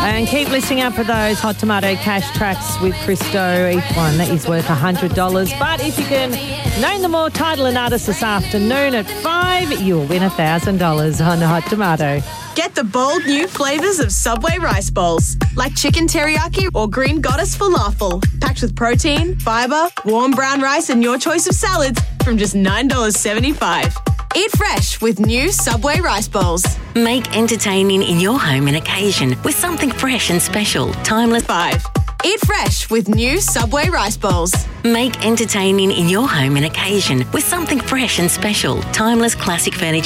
And keep listening out for those Hot Tomato cash tracks with Christo. Each one is worth $100. But if you can name them all, title and artist this afternoon at 5, you'll win $1,000 on Hot Tomato. Get the bold new flavours of Subway rice bowls, like chicken teriyaki or green goddess falafel, packed with protein, fibre, warm brown rice and your choice of salads from just $9.75. Eat fresh with new Subway rice bowls. Make entertaining in your home an occasion with something fresh and special. Timeless. 5. Eat fresh with new Subway rice bowls. Make entertaining in your home an occasion with something fresh and special. Timeless classic furniture.